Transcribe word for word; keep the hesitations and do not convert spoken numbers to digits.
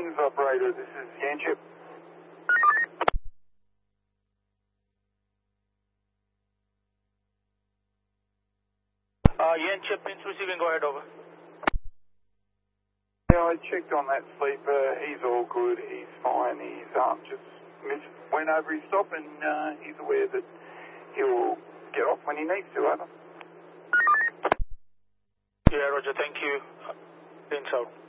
Wings operator, this is Yanchip. Uh, Yanchip, Pins receiving, go ahead, over. Yeah, I checked on that sleeper, he's all good, he's fine, he's um, just missed, went over his stop and uh, he's aware that he'll get off when he needs to, over. Yeah, Roger, thank you. Pins out.